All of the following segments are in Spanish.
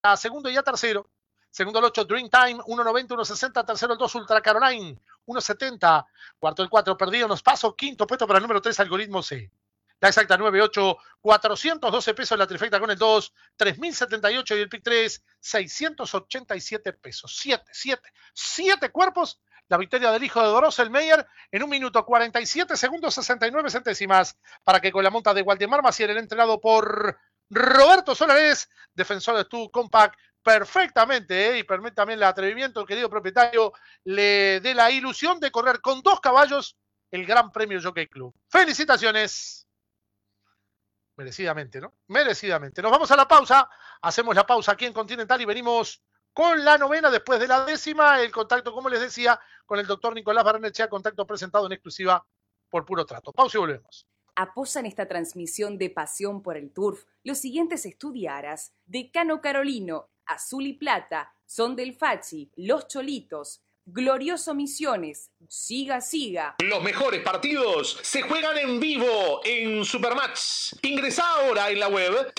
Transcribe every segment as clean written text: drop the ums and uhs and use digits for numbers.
a segundo y a tercero. Segundo el 8, Dreamtime, 1.90, 1.60. Tercero el 2, Ultra Caroline, 1.70. Cuarto el 4, Perdido Nos Paso. Quinto puesto para el número 3, Algoritmo C. La exacta 9.8, 412 pesos la trifecta con el 2, 3.078 y el pick 3, 687 pesos. 7 cuerpos. La victoria del hijo de Drosselmeyer en 1 minuto 47 segundos 69 centésimas para que con la monta de Waldemar Maciel, el entrenado por Roberto Solares, defensor de Stu Compact, perfectamente, y permite también el atrevimiento, querido propietario, le dé la ilusión de correr con 2 caballos el Gran Premio Jockey Club. ¡Felicitaciones! Merecidamente, ¿no? Merecidamente. Nos vamos a la pausa, hacemos la pausa aquí en Continental y venimos con la novena después de la décima. El contacto, como les decía, con el doctor Nicolás Barrenechea, contacto presentado en exclusiva por Puro Trato. Pausa y volvemos. Apoyan esta transmisión de Pasión por el Turf los siguientes estudiaras: Decano Carolino, Azul y Plata, Son del Fachi, Los Cholitos, Glorioso Misiones, Siga. Los mejores partidos se juegan en vivo en Supermatch. Ingresá ahora en la web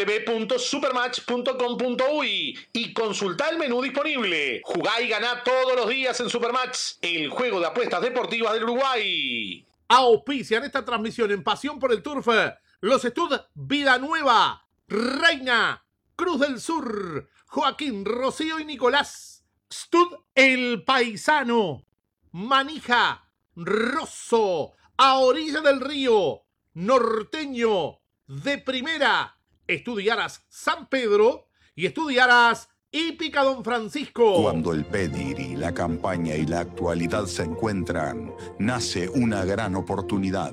www.supermatch.com.uy y consultá el menú disponible. Jugá y ganá todos los días en Supermatch, el juego de apuestas deportivas del Uruguay. Auspician esta transmisión en Pasión por el Turf los Stud Vida Nueva, Reina, Cruz del Sur, Joaquín, Rocío y Nicolás. Stud El Paisano, Manija, Rosso, A Orilla del Río, Norteño, De Primera, Estudiaras San Pedro y Estudiaras Hípica Don Francisco. Cuando el pedigrí, la campaña y la actualidad se encuentran, nace una gran oportunidad.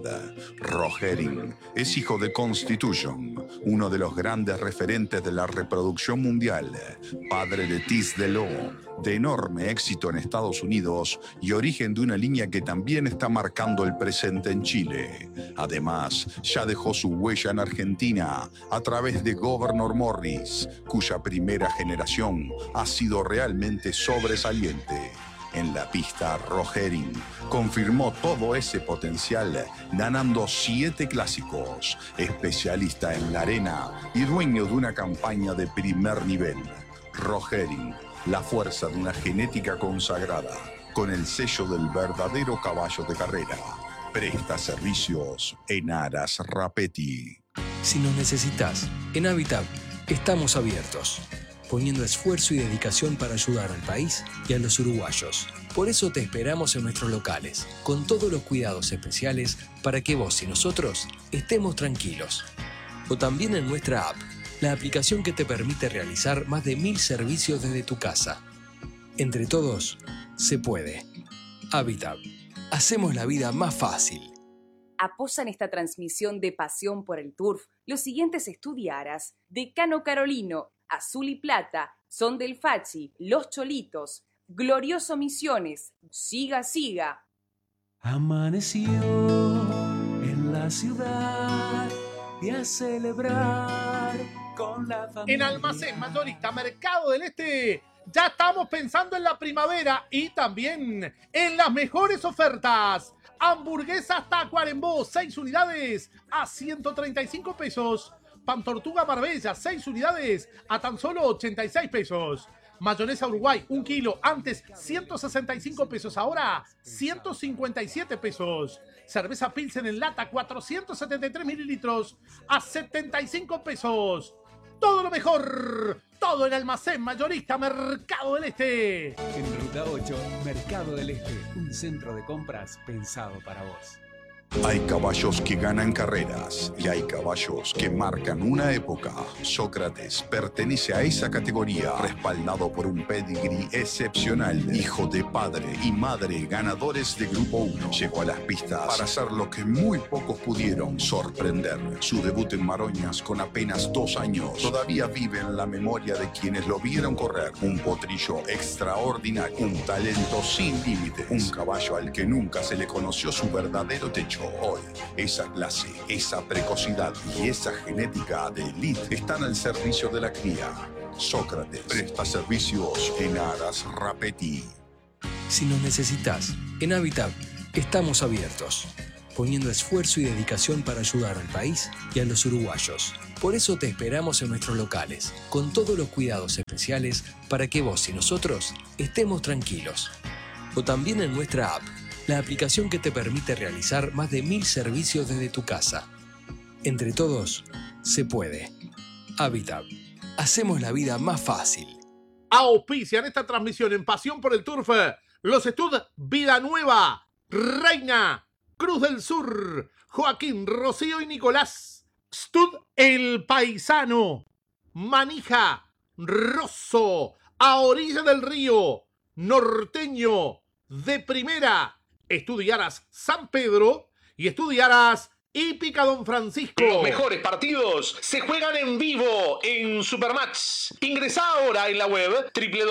Rogering es hijo de Constitution, uno de los grandes referentes de la reproducción mundial, padre de Tis Delot, de enorme éxito en Estados Unidos y origen de una línea que también está marcando el presente en Chile. Además, ya dejó su huella en Argentina a través de Governor Morris, cuya primera generación ha sido realmente sobresaliente. En la pista, Rogering confirmó todo ese potencial, ganando 7 clásicos, especialista en la arena y dueño de una campaña de primer nivel. Rogering, la fuerza de una genética consagrada, con el sello del verdadero caballo de carrera. Presta servicios en Aras Rapetti. Si nos necesitas, en Habitat estamos abiertos, poniendo esfuerzo y dedicación para ayudar al país y a los uruguayos. Por eso te esperamos en nuestros locales, con todos los cuidados especiales para que vos y nosotros estemos tranquilos. O también en nuestra app, la aplicación que te permite realizar más de 1000 servicios desde tu casa. Entre todos, se puede. Habitat. Hacemos la vida más fácil. Apoyan esta transmisión de Pasión por el Turf los siguientes estudiaras: Decano Carolino, Azul y Plata, Son del Fachi, Los Cholitos, Glorioso Misiones, Siga. Amaneció en la ciudad y a celebrar con la familia. En Almacén Mayorista Mercado del Este ya estamos pensando en la primavera y también en las mejores ofertas. Hamburguesas Tacuarembó, 6 unidades a 135 pesos. Pan Tortuga Marbella, 6 unidades a tan solo 86 pesos. Mayonesa Uruguay, 1 kilo, antes 165 pesos, ahora 157 pesos. Cerveza Pilsen en lata, 473 mililitros a 75 pesos. Todo lo mejor, todo en Almacén Mayorista Mercado del Este. En Ruta 8, Mercado del Este, un centro de compras pensado para vos. Hay caballos que ganan carreras y hay caballos que marcan una época. Sócrates pertenece a esa categoría, respaldado por un pedigrí excepcional, hijo de padre y madre ganadores de Grupo 1. Llegó a las pistas para hacer lo que muy pocos pudieron, sorprender. Su debut en Maroñas con apenas 2 años todavía vive en la memoria de quienes lo vieron correr. Un potrillo extraordinario, un talento sin límites, un caballo al que nunca se le conoció su verdadero techo. Hoy, esa clase, esa precocidad y esa genética de élite están al servicio de la cría. Sócrates presta servicios en Aras Rapetti. Si nos necesitas, en Habitat estamos abiertos, poniendo esfuerzo y dedicación para ayudar al país y a los uruguayos. Por eso te esperamos en nuestros locales, con todos los cuidados especiales para que vos y nosotros estemos tranquilos. O también en nuestra app, la aplicación que te permite realizar más de 1000 servicios desde tu casa. Entre todos, se puede. Habitat. Hacemos la vida más fácil. Auspician esta transmisión en Pasión por el Turf los Stud Vida Nueva, Reina, Cruz del Sur, Joaquín, Rocío y Nicolás. Stud El Paisano, Manija, Rosso, A Orilla del Río, Norteño, De Primera, Estudiaras San Pedro y Estudiaras Hípica Don Francisco. Los mejores partidos se juegan en vivo en Supermatch. Ingresá ahora en la web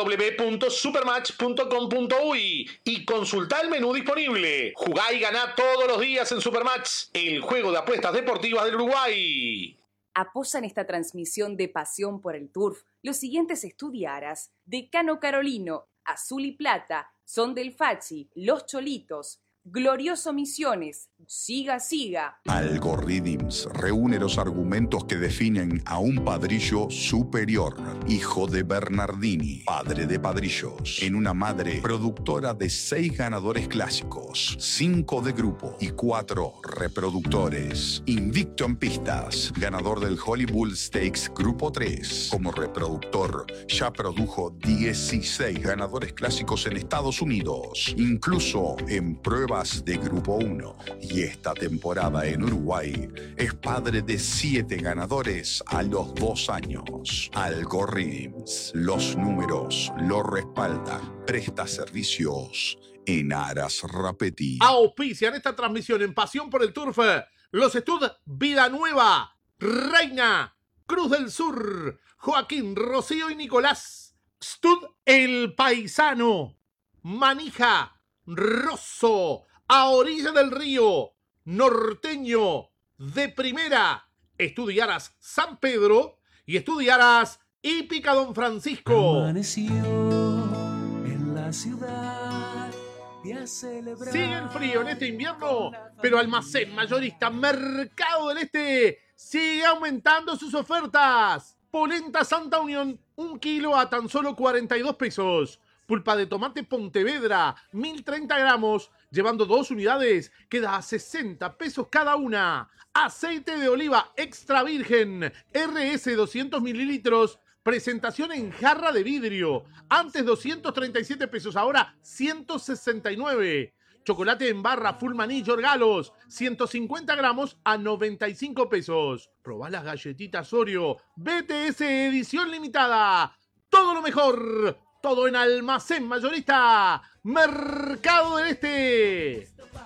www.supermatch.com.uy y consultá el menú disponible. Jugá y ganá todos los días en Supermatch, el juego de apuestas deportivas del Uruguay. Apoyan esta transmisión de Pasión por el Turf los siguientes estudiaras: Decano Carolino, Azul y Plata, Son del Fachi, Los Cholitos, Glorioso Misiones, Siga Siga. Algorithms reúne los argumentos que definen a un padrillo superior, hijo de Bernardini, padre de padrillos, en una madre productora de 6 ganadores clásicos, 5 de grupo y 4 reproductores. Invicto en pistas, ganador del Hollywood Stakes Grupo 3. Como reproductor, ya produjo 16 ganadores clásicos en Estados Unidos, incluso en pruebas de Grupo 1. Y esta temporada en Uruguay es padre de 7 ganadores a los 2 años. Algorithms, los números lo respaldan. Presta servicios en Aras Rapetti. Auspician esta transmisión en Pasión por el Turf los Stud Vida Nueva, Reina, Cruz del Sur, Joaquín, Rocío y Nicolás. Stud El Paisano, Manija, Rosso, A Orilla del Río, Norteño, De Primera, Estudiaras San Pedro y Estudiaras Hípica Don Francisco. Amaneció en la ciudad y a celebrar. Sigue el frío en este invierno, pero Almacén Mayorista Mercado del Este sigue aumentando sus ofertas. Polenta Santa Unión, 1 kilo a tan solo 42 pesos. Pulpa de tomate Pontevedra, 1030 gramos, llevando 2 unidades, queda a 60 pesos cada una. Aceite de oliva extra virgen, RS 200 mililitros, presentación en jarra de vidrio. Antes 237 pesos, ahora 169. Chocolate en barra Full Maní Yorgalos, 150 gramos a 95 pesos. Probá las galletitas Oreo, BTS edición limitada. Todo lo mejor. Todo en Almacén Mayorista Mercado del Este.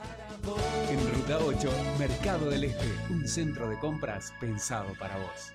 En Ruta 8, Mercado del Este, un centro de compras pensado para vos.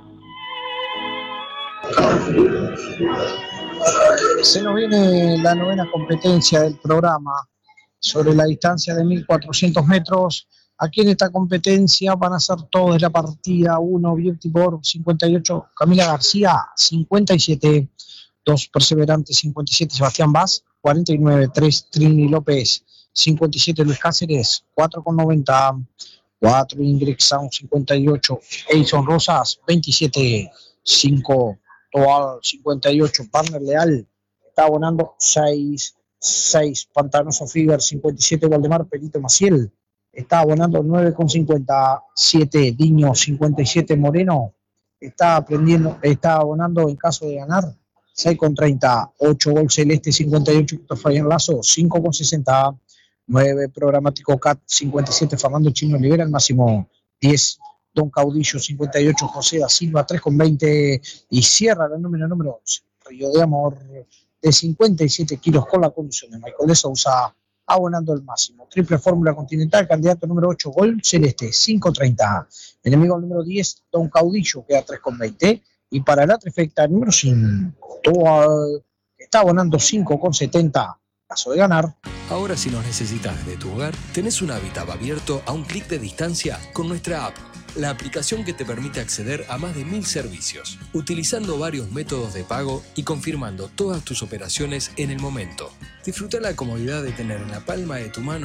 Se nos viene la 9ª competencia del programa sobre la distancia de 1400 metros. Aquí en esta competencia van a ser todos de la partida. 1, Beauty por 58, Camila García, 57. 2 Perseverante, 57 Sebastián Vaz, 49 3 Trini López, 57 Luis Cáceres, 4,90, 4 Ingrid Sound, 58 Edison Rosas, 27 5 Toal, 58 Partner Leal, está abonando 6 Pantanoso Fiber, 57 Valdemar Perito Maciel, está abonando 9,50, 7 Diño, 57 Moreno, está abonando en caso de ganar 6,30, 8 Gol Celeste, 58 Víctor Fabián Lazo, 5,60, 9 Programático CAT, 57 Fernando Chino Olivera, el máximo 10 Don Caudillo, 58 José da Silva, 3,20 y cierra la número 11, Río de Amor, de 57 kilos con la conducción de Michael de Sousa, abonando el máximo. Triple Fórmula Continental, candidato número 8 Gol Celeste, 5,30, enemigo número 10 Don Caudillo, queda 3,20. Y para la trifecta número 5, está abonando 5,70, caso de ganar. Ahora si nos necesitas desde tu hogar, tenés un Habitat abierto a un clic de distancia con nuestra app, la aplicación que te permite acceder a más de 1000 servicios, utilizando varios métodos de pago y confirmando todas tus operaciones en el momento. Disfruta la comodidad de tener en la palma de tu mano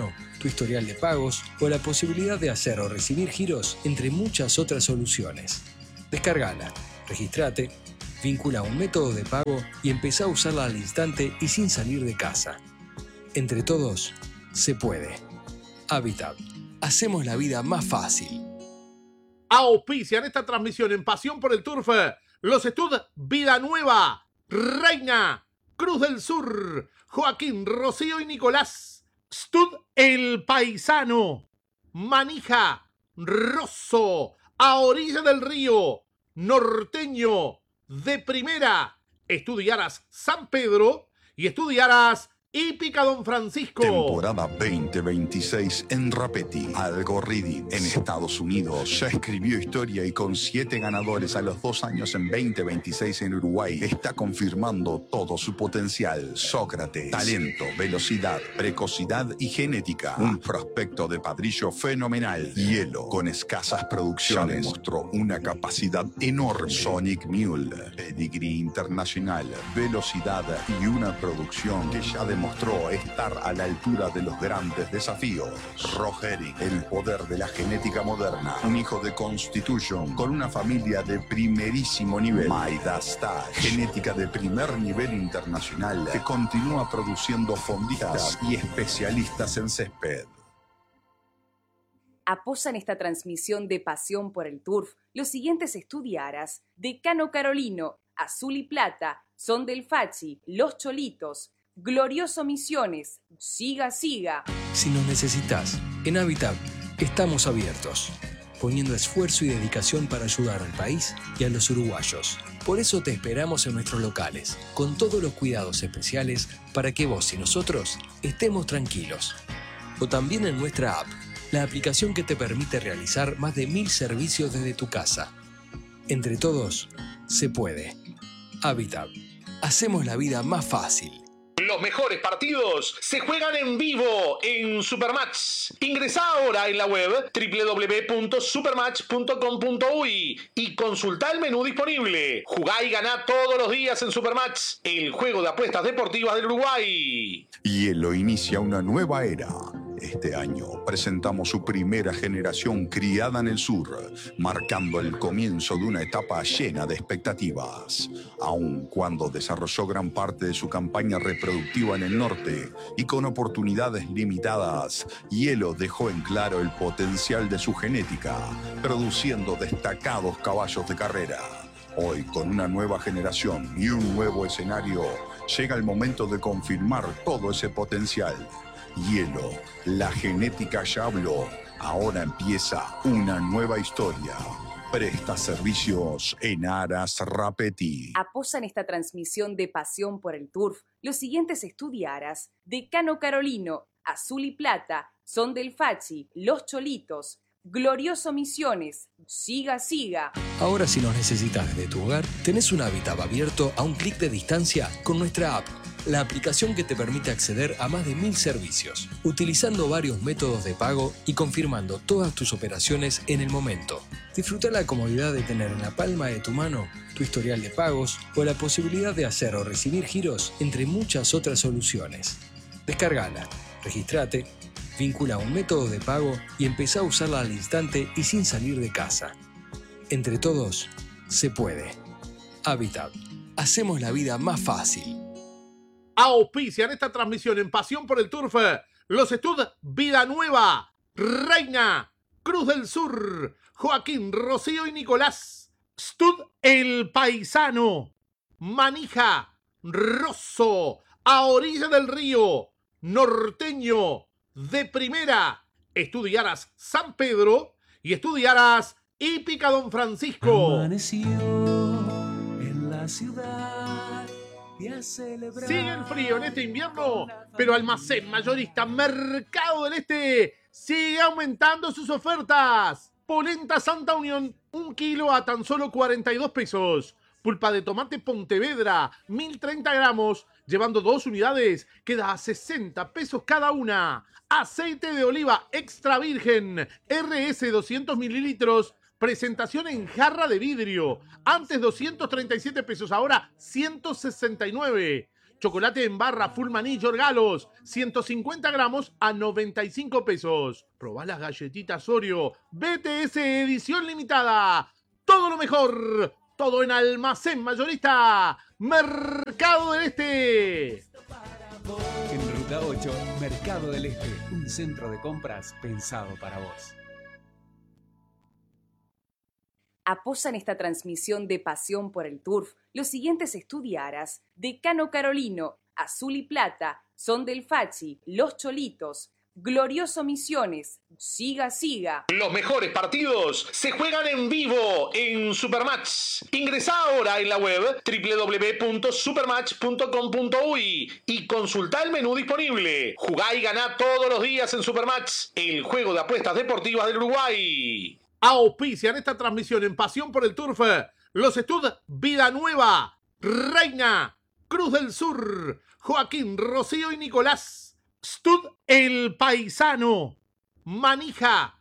tu historial de pagos o la posibilidad de hacer o recibir giros, entre muchas otras soluciones. Descárgala, registrate, vincula un método de pago y empezá a usarla al instante y sin salir de casa. Entre todos, se puede. Habitat. Hacemos la vida más fácil. Auspician esta transmisión en Pasión por el Turf los Stud Vida Nueva, Reina, Cruz del Sur, Joaquín, Rocío y Nicolás, Stud El Paisano, Manija, Rosso, A Orilla del Río, Norteño, De Primera, Estudiaras San Pedro y Estudiaras Hípica Don Francisco. Temporada 2026 en Rapetti. Algo Reading en Estados Unidos. Ya escribió historia y con 7 ganadores a los 2 años en 2026 en Uruguay está confirmando todo su potencial. Sócrates. Talento, velocidad, precocidad y genética. Un prospecto de padrillo fenomenal. Hielo con escasas producciones. Ya demostró una capacidad enorme. Sonic Mule. Pedigree internacional. Velocidad y una producción que ya demostró estar a la altura de los grandes desafíos. Rohering, el poder de la genética moderna. Un hijo de Constitution con una familia de primerísimo nivel. Midas Touch, genética de primer nivel internacional que continúa produciendo fondistas y especialistas en césped. Apoyan esta transmisión de Pasión por el Turf los siguientes estudiaras: Decano Carolino, Azul y Plata, Son del Fachi, Los Cholitos, Glorioso Misiones, Siga Siga. Si nos necesitas, en Habitat estamos abiertos, poniendo esfuerzo y dedicación para ayudar al país y a los uruguayos. Por eso te esperamos en nuestros locales, con todos los cuidados especiales para que vos y nosotros estemos tranquilos. O también en nuestra app, la aplicación que te permite realizar más de 1000 servicios desde tu casa. Entre todos, se puede. Habitat. Hacemos la vida más fácil. Los mejores partidos se juegan en vivo en Supermatch. Ingresá ahora en la web www.supermatch.com.uy y consultá el menú disponible. Jugá y ganá todos los días en Supermatch, el juego de apuestas deportivas del Uruguay. Hielo inicia una nueva era. Este año presentamos su primera generación criada en el sur, marcando el comienzo de una etapa llena de expectativas. Aun cuando desarrolló gran parte de su campaña reproductiva en el norte y con oportunidades limitadas, Hielo dejó en claro el potencial de su genética, produciendo destacados caballos de carrera. Hoy, con una nueva generación y un nuevo escenario, llega el momento de confirmar todo ese potencial. Hielo, la genética ya habló. Ahora empieza una nueva historia. Presta servicios en Aras Rapetti. Apoyan esta transmisión de Pasión por el Turf los siguientes estudiaras: Decano Carolino, Azul y Plata, Son del Fachi, Los Cholitos, Glorioso Misiones, Siga Siga. Ahora, si nos necesitas desde tu hogar, tenés un Habitat abierto a un clic de distancia con nuestra app, la aplicación que te permite acceder a más de 1000 servicios, utilizando varios métodos de pago y confirmando todas tus operaciones en el momento. Disfruta la comodidad de tener en la palma de tu mano tu historial de pagos o la posibilidad de hacer o recibir giros, entre muchas otras soluciones. Descárgala, registrate, vincula un método de pago y empezá a usarla al instante y sin salir de casa. Entre todos, se puede. Habitat. Hacemos la vida más fácil. Auspician esta transmisión en Pasión por el Turf los Stud Vida Nueva, Reina, Cruz del Sur, Joaquín, Rocío y Nicolás, Stud El Paisano, Manija, Rosso, A Orilla del Río, Norteño, De Primera, Estudiaras San Pedro y Estudiaras Hípica Don Francisco. Amaneció en la ciudad. Sigue el frío en este invierno, pero Almacén Mayorista Mercado del Este sigue aumentando sus ofertas. Polenta Santa Unión, 1 kilo a tan solo 42 pesos. Pulpa de tomate Pontevedra, 1030 gramos, llevando 2 unidades, queda a 60 pesos cada una. Aceite de oliva extra virgen, RS 200 mililitros, presentación en jarra de vidrio. Antes 237 pesos, ahora 169. Chocolate en barra Full Maní Yorgalos, 150 gramos a 95 pesos. Probá las galletitas Oreo, BTS edición limitada. Todo lo mejor, todo en Almacén Mayorista, Mercado del Este. En Ruta 8, Mercado del Este, un centro de compras pensado para vos. Apoyan esta transmisión de Pasión por el Turf los siguientes estudiaras: Decano Carolino, Azul y Plata, Son del Fachi, Los Cholitos, Glorioso Misiones, Siga Siga. Los mejores partidos se juegan en vivo en Supermatch. Ingresá ahora en la web www.supermatch.com.uy y consultá el menú disponible. Jugá y ganá todos los días en Supermatch, el juego de apuestas deportivas del Uruguay. Auspician esta transmisión en Pasión por el Turf los Estud Vida Nueva, Reina, Cruz del Sur, Joaquín, Rocío y Nicolás, Stud El Paisano, Manija,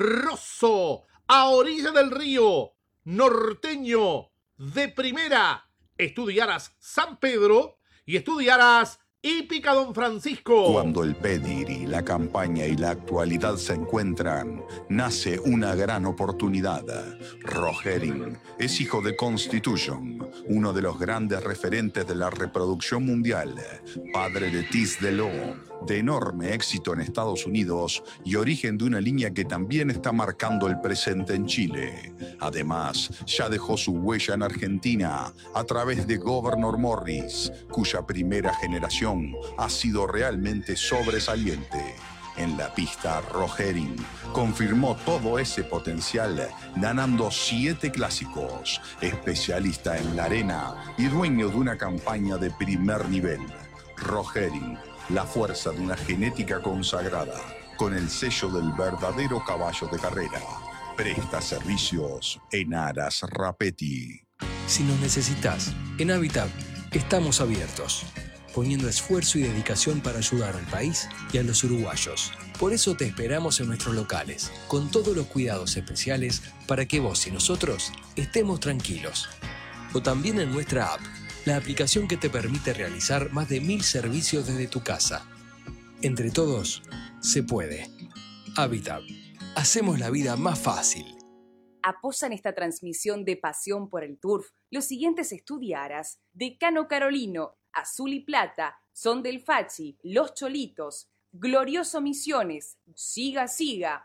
Rosso, A Orilla del Río, Norteño, De Primera, Estudiaras San Pedro y Estudiaras Hípica Don Francisco. Cuando el pedigrí, la campaña y la actualidad se encuentran, nace una gran oportunidad. Rohering es hijo de Constitution, uno de los grandes referentes de la reproducción mundial, padre de Tis de Lo, de enorme éxito en Estados Unidos y origen de una línea que también está marcando el presente en Chile. Además, ya dejó su huella en Argentina a través de Governor Morris, cuya primera generación ha sido realmente sobresaliente. En la pista, Rohering confirmó todo ese potencial, ganando 7 clásicos, especialista en la arena y dueño de una campaña de primer nivel. Rohering, la fuerza de una genética consagrada, con el sello del verdadero caballo de carrera. Presta servicios en Aras Rapetti. Si nos necesitas, en Habitat estamos abiertos, poniendo esfuerzo y dedicación para ayudar al país y a los uruguayos. Por eso te esperamos en nuestros locales, con todos los cuidados especiales para que vos y nosotros estemos tranquilos. O también en nuestra app, la aplicación que te permite realizar más de 1000 servicios desde tu casa. Entre todos, se puede. Habitat. Hacemos la vida más fácil. Apoyan esta transmisión de Pasión por el Turf los siguientes estudiaras: Decano Carolino, Azul y Plata, Son del Fachi, Los Cholitos, Glorioso Misiones, Siga Siga.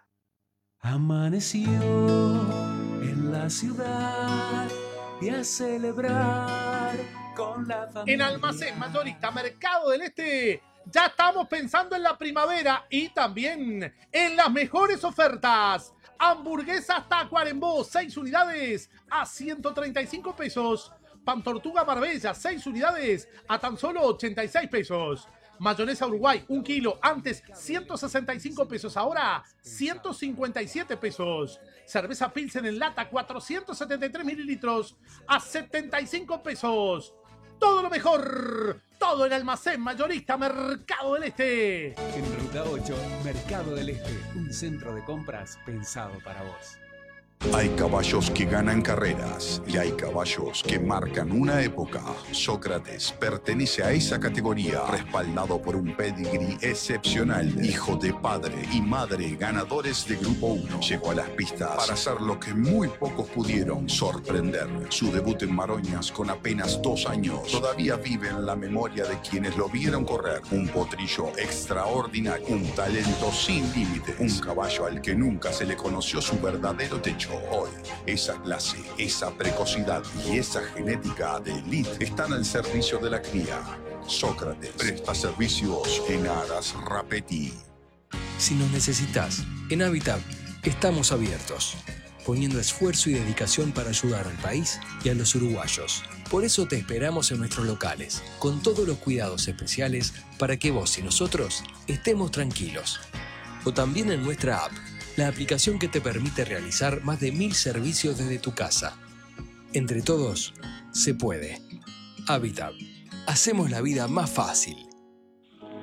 Amaneció en la ciudad y a celebrar con la familia. En Almacén Mayorista Mercado del Este ya estamos pensando en la primavera y también en las mejores ofertas. Hamburguesas Tacuarembó, 6 unidades a 135 pesos. Pan Tortuga Marbella, 6 unidades a tan solo 86 pesos. Mayonesa Uruguay, 1 kilo, antes 165 pesos, ahora 157 pesos. Cerveza Pilsen en lata, 473 mililitros a 75 pesos. Todo lo mejor, todo en Almacén Mayorista Mercado del Este. En Ruta 8, Mercado del Este, un centro de compras pensado para vos. Hay caballos que ganan carreras y hay caballos que marcan una época. Sócrates pertenece a esa categoría, respaldado por un pedigrí excepcional. Hijo de padre y madre ganadores de Grupo 1. Llegó a las pistas para hacer lo que muy pocos pudieron, sorprender. Su debut en Maroñas con apenas 2 años todavía vive en la memoria de quienes lo vieron correr. Un potrillo extraordinario, un talento sin límites, un caballo al que nunca se le conoció su verdadero techo. Hoy, esa clase, esa precocidad y esa genética de élite están al servicio de la cría. Sócrates presta servicios en Aras Rapetti. Si nos necesitas, en Habitat estamos abiertos, poniendo esfuerzo y dedicación para ayudar al país y a los uruguayos. Por eso te esperamos en nuestros locales, con todos los cuidados especiales para que vos y nosotros estemos tranquilos. O también en nuestra app, la aplicación que te permite realizar más de 1000 servicios desde tu casa. Entre todos, se puede. Habitat. Hacemos la vida más fácil.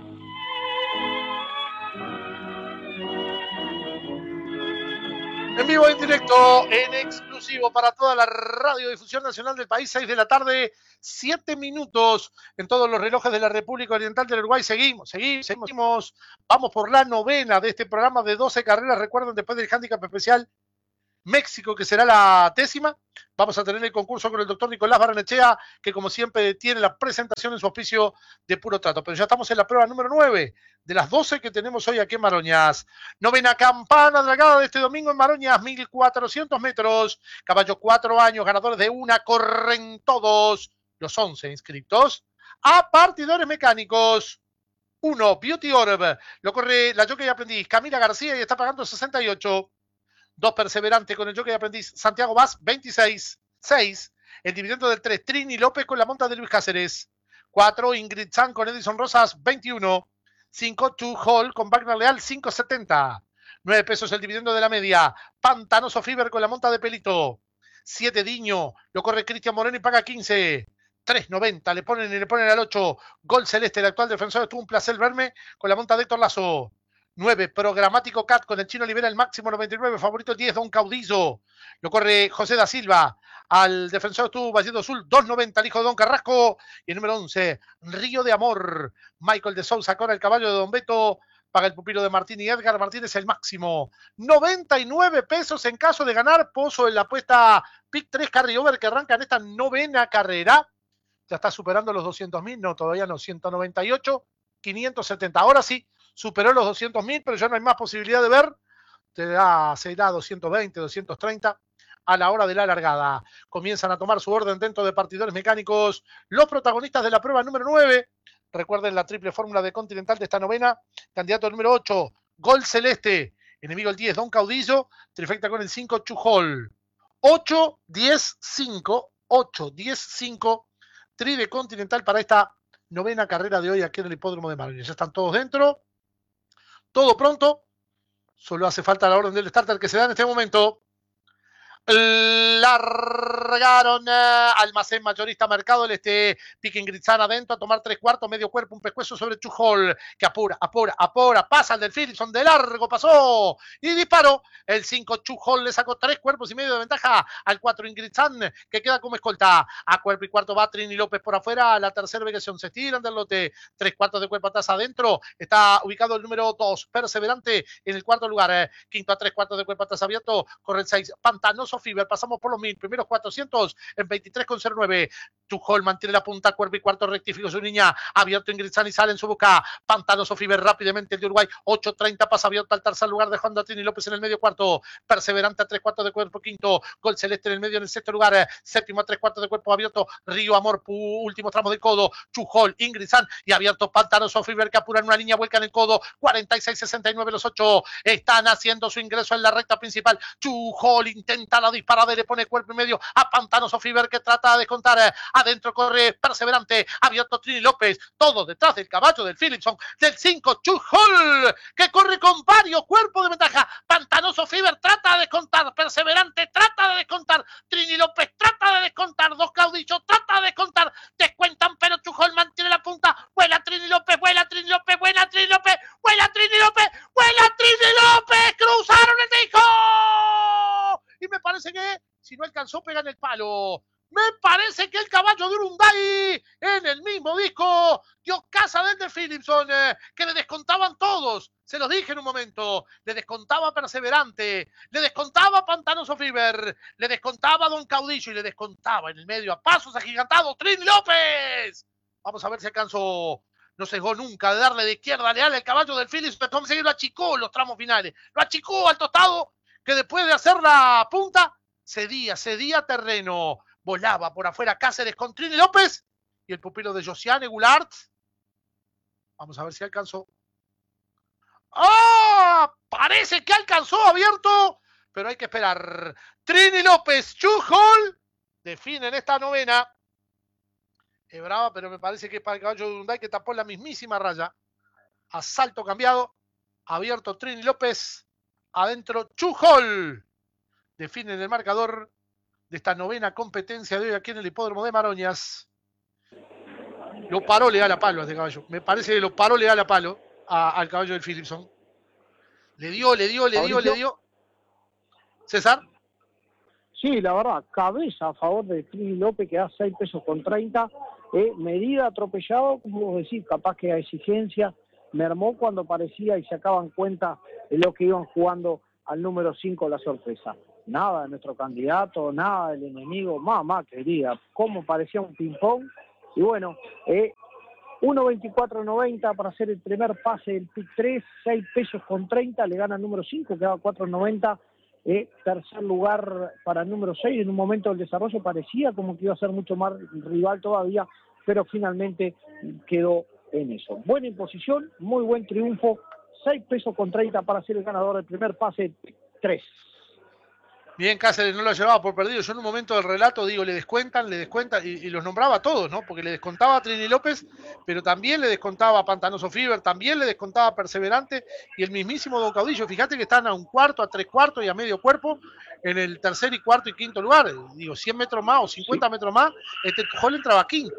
En vivo, en directo, en exclusivo para toda la radiodifusión nacional del país, 6 de la tarde, 7 minutos en todos los relojes de la República Oriental del Uruguay. Seguimos. Vamos por la novena de este programa de 12 carreras. Recuerden, después del handicap especial México, que será la 10ª, vamos a tener el concurso con el doctor Nicolás Barrenechea, que como siempre tiene la presentación en su auspicio de Puro Trato. Pero ya estamos en la prueba número 9 de las 12 que tenemos hoy aquí en Maroñas. Novena campana dragada de este domingo en Maroñas, 1400 metros, caballo 4 años, ganadores de una, corren todos los 11 inscritos a partidores mecánicos. 1, Beauty Orb, lo corre la jockey aprendiz Camila García y está pagando 68. 2, Perseverante con el jockey aprendiz Santiago Vaz, 26. 6, el dividendo del 3, Trini López con la monta de Luis Cáceres. 4, Ingrid San con Edison Rosas, 21. 5, Two Hall con Wagner Leal, 5.70. 9 pesos el dividendo de la media. Pantanoso Fever con la monta de Pelito. 7, Diño, lo corre Cristian Moreno y paga 15. 3.90, le ponen al 8. Gol Celeste, el actual defensor, estuvo un placer verme con la monta de Héctor Lazo. 9, Programático Cat con el chino libera el máximo 99, favorito 10, Don Caudillo. Lo corre José da Silva. Al defensor estuvo Valledo Azul, 2.90, el hijo de Don Carrasco. Y el número 11, Río de Amor. Michael de Sousa con el caballo de Don Beto. Paga el pupilo de Martín y Edgar Martínez el máximo. 99 pesos en caso de ganar. Pozo en la apuesta Pick 3 Carryover que arranca en esta novena carrera. Ya está superando los 200.000. No, todavía no. 198, 570. Ahora sí. Superó los 200.000, pero ya no hay más posibilidad de ver. Se irá 220, 230 a la hora de la largada. Comienzan a tomar su orden dentro de partidores mecánicos los protagonistas de la prueba número 9. Recuerden la triple fórmula de Continental de esta novena. Candidato número 8, Gol Celeste. Enemigo el 10, Don Caudillo. Trifecta con el 5, Chujol. 8, 10, 5. 8, 10, 5. Tri de Continental para esta novena carrera de hoy aquí en el Hipódromo de Maroñas. Ya están todos dentro. Todo pronto, solo hace falta la orden del starter que se da en este momento. Largaron Almacén Mayorista Mercado del Este, Pique Ingritzán adentro a tomar 3/4, medio cuerpo, un pescuezo sobre Chujol, que apura, pasa el del Philipson, de largo pasó y disparó. El 5 Chujol le sacó 3 cuerpos y medio de ventaja al 4 Ingritzán, que queda como escolta. A cuerpo y cuarto va Trini López por afuera, la tercera ubicación se estiran del lote, 3/4 de cuerpo atrás adentro, está ubicado el número 2, Perseverante en el cuarto lugar, quinto a 3/4 de cuerpo atrás abierto, corre el 6, Pantanoso Fever, pasamos por los 1000, primeros 400 en 23,09. Chujol mantiene la punta, cuerpo y cuarto, rectificó su niña, abierto Ingritzán y sale en su boca. Pantanoso Fever rápidamente el de Uruguay, 8.30, pasa abierto al tercer lugar, dejando a Trini López en el medio cuarto. Perseverante a 3/4 de cuerpo, quinto. Gol Celeste en el medio en el sexto lugar, séptimo a 3/4 de cuerpo abierto. Río Amor, último tramo del codo. Chujol, Ingritzán y abierto Pantanoso Fever, que apura en una línea, vuelca en el codo. 46-69 los 8 están haciendo su ingreso en la recta principal. Chujol intenta la disparada y le pone cuerpo y medio a Pantanoso Fever, que trata de descontar. Adentro corre Perseverante, abierto Trini López, todo detrás del caballo del Philipson, del 5 Chujol, que corre con varios cuerpos de ventaja. Pantanoso Fever trata de descontar, Perseverante trata de descontar, Trini López trata de descontar, Dos Caudillos trata de descontar, descuentan, pero Chujol mantiene la punta. Vuela Trini López, vuela Trini López, vuela Trini López, vuela Trini López, vuela Trini López, cruzaron el disco. Y me parece que si no alcanzó, pega en el palo. Me parece que el caballo de Urunday en el mismo disco dio casa desde Philipson, que le descontaban todos. Se los dije en un momento. Le descontaba Perseverante, le descontaba Pantanoso Fever, le descontaba Don Caudillo y le descontaba en el medio a pasos agigantados Trini López. Vamos a ver si alcanzó. No cegó nunca de darle de izquierda leal al caballo del Philipson. Entonces lo achicó en los tramos finales. Lo achicó al tostado, que después de hacer la punta cedía terreno, volaba por afuera Cáceres con Trini López y el pupilo de Josiane Goulart. Vamos a ver si alcanzó. ¡Ah! Parece que alcanzó abierto, pero hay que esperar. Trini López, Chujol definen esta novena. Es brava, pero me parece que es para el caballo de Urunday, que tapó la mismísima raya. Asalto cambiado, abierto Trini López, adentro Chujol. Definen el marcador de esta novena competencia de hoy aquí en el Hipódromo de Maroñas. Lo paró legal a palo a este caballo. Me parece que lo paró legal a palo al caballo del Philipson. Le dio. César. Sí, la verdad, cabeza a favor de Trini López, que da 6 pesos con 30. Medida atropellado, como vos decís, capaz que a exigencia mermó cuando parecía y sacaban cuenta de lo que iban jugando al número 5 la sorpresa. Nada de nuestro candidato, nada del enemigo, mamá querida, como parecía un ping-pong. Y bueno, 1.24.90 para hacer el primer pase del pick 3, 6 pesos con 30, le gana el número 5, que da 4.90. Tercer lugar para el número 6, en un momento del desarrollo parecía como que iba a ser mucho más rival todavía, pero finalmente quedó en eso. Buena imposición, muy buen triunfo, 6 pesos con 30 para ser el ganador del primer pase 3. Bien, Cáceres no lo llevaba por perdido. Yo en un momento del relato digo, le descuentan, y los nombraba a todos, ¿no? Porque le descontaba a Trini López, pero también le descontaba a Pantanoso Fever, también le descontaba a Perseverante y el mismísimo Don Caudillo. Fíjate que están a un cuarto, a 3/4 y a medio cuerpo en el tercer y cuarto y quinto lugar. Digo, 100 metros más o 50 metros más, Tujol entraba quinto.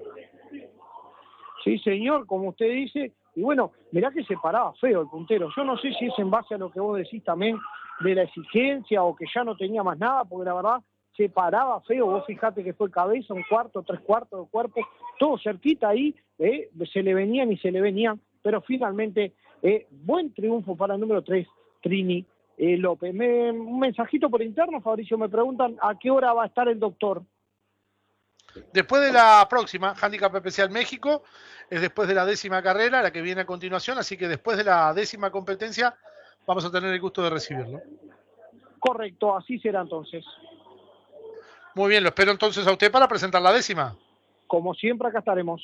Sí, señor, como usted dice. Y bueno, mirá que se paraba feo el puntero. Yo no sé si es en base a lo que vos decís también de la exigencia o que ya no tenía más nada, porque la verdad se paraba feo. Vos fijate que fue cabeza, un cuarto, 3/4 de cuerpo, todo cerquita ahí, se le venían y se le venían, pero finalmente buen triunfo para el número 3, Trini López. Un mensajito por interno, Fabricio, me preguntan a qué hora va a estar el doctor. Después de la próxima, Handicap Especial México, es después de la 10ª carrera, la que viene a continuación, así que después de la 10ª competencia vamos a tener el gusto de recibirlo. Correcto, así será entonces. Muy bien, lo espero entonces a usted para presentar la 10ª. Como siempre, acá estaremos.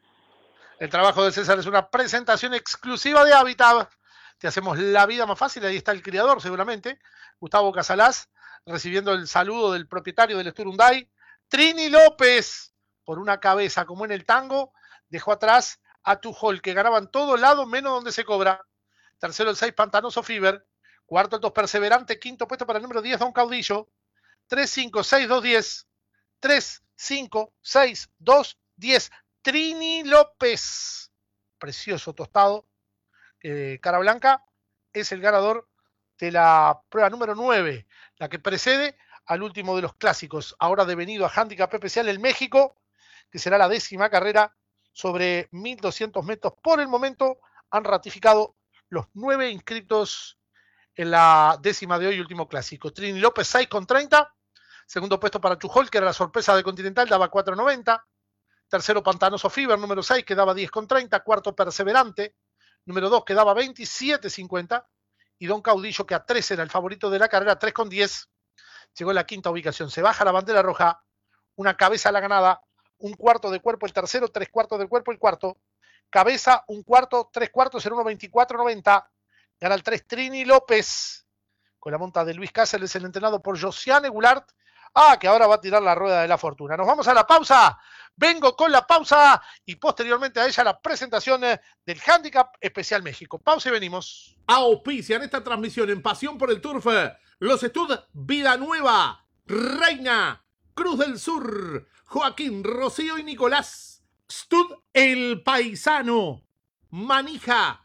El trabajo de César es una presentación exclusiva de Habitat. Te hacemos la vida más fácil, ahí está el criador seguramente, Gustavo Casalás, recibiendo el saludo del propietario del Stur Hyundai. Trini López, por una cabeza como en el tango, dejó atrás a Tujol, que ganaba en todo lado menos donde se cobra. Tercero el 6, Pantanoso Fever. Cuarto el 2, Perseverante. Quinto puesto para el número 10, Don Caudillo. 3, 5, 6, 2, 10. 3, 5, 6, 2, 10. Trini López. Precioso tostado. Cara blanca. Es el ganador de la prueba número 9. La que precede al último de los clásicos. Ahora devenido a Handicap Especial en México, que será la 10ª carrera sobre 1.200 metros. Por el momento han ratificado los 9 inscritos en la 10ª de hoy, último clásico. Trini López, 6 con 30. Segundo puesto para Tujol, que era la sorpresa de Continental, daba 4.90. Tercero, Pantanoso Fever, número 6, que daba 10 con 30. Cuarto, Perseverante, número 2, que daba 27.50. Y Don Caudillo, que a 3 era el favorito de la carrera, 3 con 10. Llegó a la 5ª ubicación. Se baja la bandera roja. Una cabeza a la ganada. Un cuarto de cuerpo el tercero, 3/4 del cuerpo el cuarto. Cabeza, un cuarto, 3/4 en 1.24.90. Gana el 3, Trini López. Con la monta de Luis Cáceres, el entrenado por Josiane Goulart. Que ahora va a tirar la rueda de la fortuna. Nos vamos a la pausa. Vengo con la pausa y posteriormente a ella la presentación del Handicap Especial México. Pausa y venimos. Auspician esta transmisión en Pasión por el Turf los Stud Vida Nueva, Reina, Cruz del Sur, Joaquín, Rocío y Nicolás. Stud El Paisano, Manija,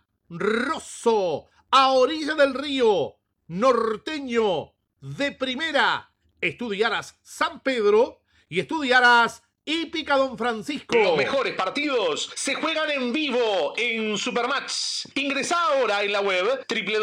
Rosso, A Orilla del Río, Norteño, De Primera, Estudiaras San Pedro y Estudiaras Hípica Don Francisco. Los mejores partidos se juegan en vivo en Supermatch. Ingresá ahora en la web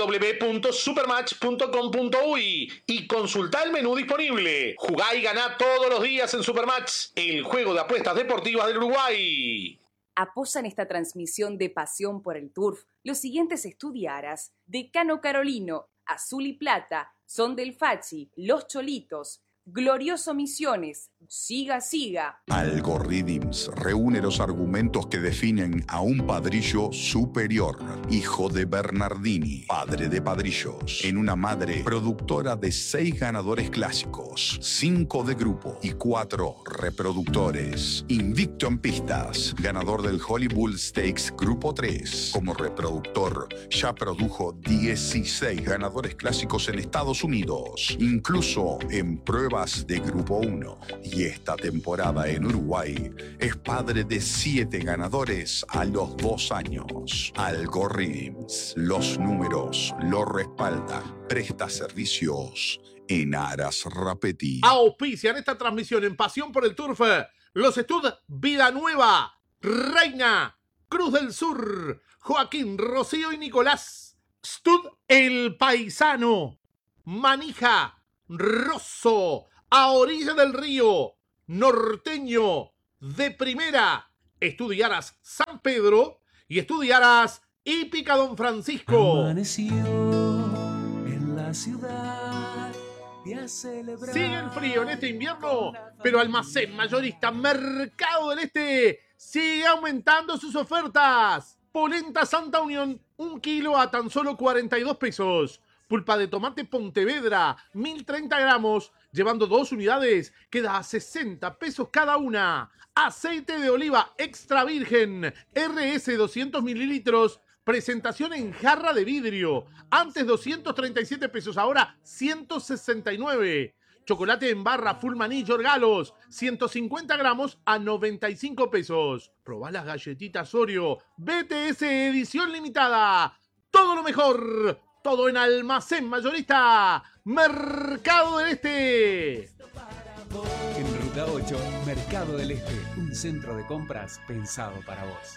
www.supermatch.com.uy y consultá el menú disponible. Jugá y ganá todos los días en Supermatch, el juego de apuestas deportivas del Uruguay. Apoyan esta transmisión de Pasión por el Turf los siguientes estudiaras: Decano Carolino, Azul y Plata, Son del Fachi, Los Cholitos, Glorioso Misiones, Siga Siga. Algorithms reúne los argumentos que definen a un padrillo superior, hijo de Bernardini, padre de padrillos, en una madre productora de 6 ganadores clásicos, 5 de grupo y 4 reproductores. Invicto en pistas, ganador del Hollywood Stakes Grupo 3. Como reproductor, ya produjo 16 ganadores clásicos en Estados Unidos, incluso en pruebas de Grupo 1. Y esta temporada en Uruguay es padre de 7 ganadores a los 2 años. Algorithms, los números lo respaldan. Presta servicios en Aras Rapetti. Auspician esta transmisión en Pasión por el Turf los Stud Vida Nueva, Reina, Cruz del Sur, Joaquín, Rocío y Nicolás. Stud El Paisano, Manija, Rosso, A Orilla del Río, Norteño, De Primera, Estudiaras San Pedro y Estudiaras Hípica Don Francisco. Amaneció en la ciudad y a celebrar. Sigue el frío en este invierno, pero Almacén Mayorista Mercado del Este sigue aumentando sus ofertas. Polenta Santa Unión, 1 kilo a tan solo 42 pesos. Pulpa de tomate Pontevedra, 1030 gramos, llevando 2 unidades, queda a 60 pesos cada una. Aceite de oliva extra virgen, RS 200 mililitros, presentación en jarra de vidrio. Antes 237 pesos, ahora 169. Chocolate en barra Full Maní Yorgalos, 150 gramos a 95 pesos. Probá las galletitas Oreo, BTS edición limitada. Todo lo mejor, todo en Almacén Mayorista Mercado del Este. En Ruta 8, Mercado del Este, un centro de compras pensado para vos.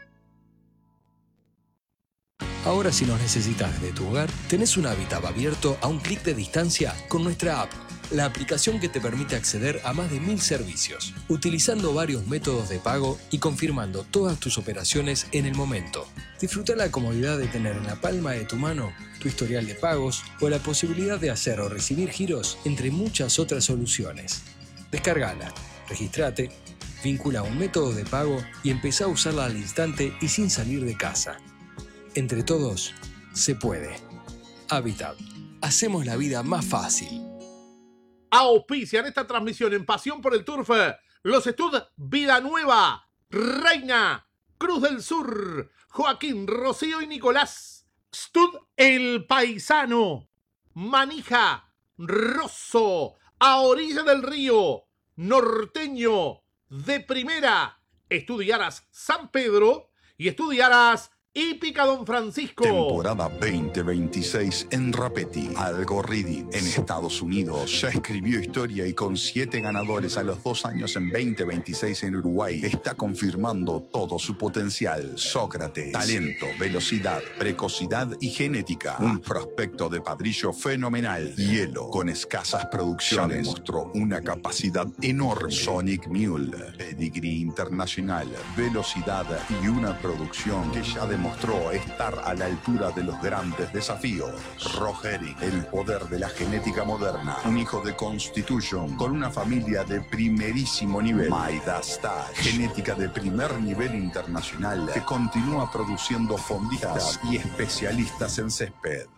Ahora si nos necesitas desde tu hogar, tenés un hábitat abierto a un clic de distancia con nuestra app, la aplicación que te permite acceder a más de 1000 servicios, utilizando varios métodos de pago y confirmando todas tus operaciones en el momento. Disfruta la comodidad de tener en la palma de tu mano tu historial de pagos o la posibilidad de hacer o recibir giros entre muchas otras soluciones. Descárgala, registrate, vincula un método de pago y empezá a usarla al instante y sin salir de casa. Entre todos, se puede. Habitat. Hacemos la vida más fácil. Auspician esta transmisión en Pasión por el Turf los Stud Vida Nueva, Reina, Cruz del Sur, Joaquín, Rocío y Nicolás. Stud El Paisano, Manija, Rosso, A Orilla del Río, Norteño, De Primera, Estudiaras San Pedro y Estudiaras Hípica Don Francisco. Temporada 2026 en Rapetti. Algo Reading en Estados Unidos ya escribió historia y con 7 ganadores a los 2 años en 2026 en Uruguay está confirmando todo su potencial. Sócrates, talento, velocidad, precocidad y genética. Un prospecto de padrillo fenomenal. Hielo, con escasas producciones, demostró una capacidad enorme. Sonic Mule, pedigree internacional, velocidad y una producción que ya demostró estar a la altura de los grandes desafíos. Rohering, el poder de la genética moderna. Un hijo de Constitution con una familia de primerísimo nivel. Midas Touch, genética de primer nivel internacional que continúa produciendo fondistas y especialistas en césped.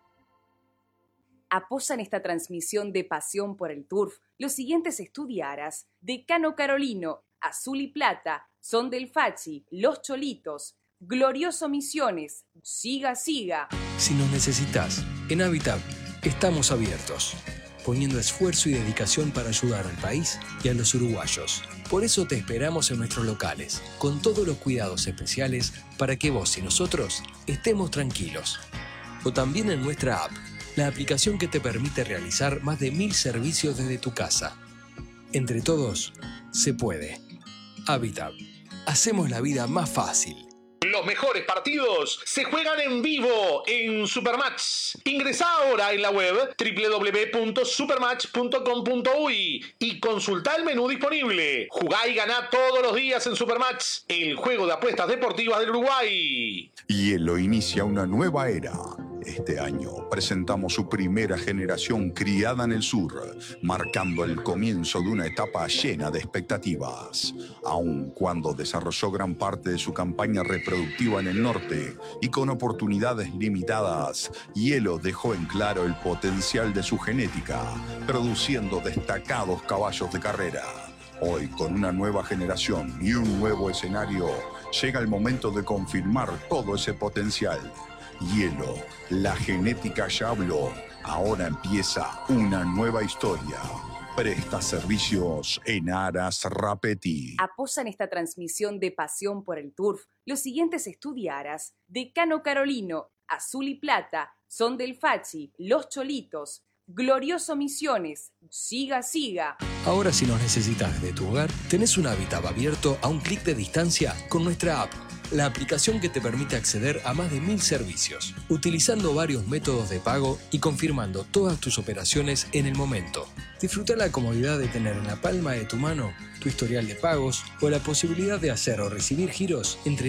Apoyan esta transmisión de Pasión por el Turf los siguientes estudiaras: Decano Carolino, Azul y Plata, Son del Fachi, Los Cholitos, Glorioso Misiones, Siga Siga. Si nos necesitas, en Habitat estamos abiertos, poniendo esfuerzo y dedicación para ayudar al país y a los uruguayos. Por eso te esperamos en nuestros locales, con todos los cuidados especiales para que vos y nosotros estemos tranquilos. O también en nuestra app, la aplicación que te permite realizar más de 1000 servicios desde tu casa. Entre todos, se puede. Habitat. Hacemos la vida más fácil. Los mejores partidos se juegan en vivo en Supermatch. Ingresá ahora en la web www.supermatch.com.uy y consultá el menú disponible. Jugá y ganá todos los días en Supermatch, el juego de apuestas deportivas del Uruguay. Hielo inicia una nueva era. Este año presentamos su primera generación criada en el sur, marcando el comienzo de una etapa llena de expectativas. Aun cuando desarrolló gran parte de su campaña reproductiva en el norte y con oportunidades limitadas, Hielo dejó en claro el potencial de su genética, produciendo destacados caballos de carrera. Hoy, con una nueva generación y un nuevo escenario, llega el momento de confirmar todo ese potencial. Hielo, la genética ya habló. Ahora empieza una nueva historia. Presta servicios en Aras Rapetti. Apoyan esta transmisión de Pasión por el Turf los siguientes estudiaras: Decano Carolino, Azul y Plata, Son del Fachi, Los Cholitos, Glorioso Misiones. Siga, siga. Ahora si nos necesitas desde tu hogar, tenés un Habitat abierto a un clic de distancia con nuestra app, la aplicación que te permite acceder a más de 1000 servicios, utilizando varios métodos de pago y confirmando todas tus operaciones en el momento. Disfruta la comodidad de tener en la palma de tu mano tu historial de pagos o la posibilidad de hacer o recibir giros entre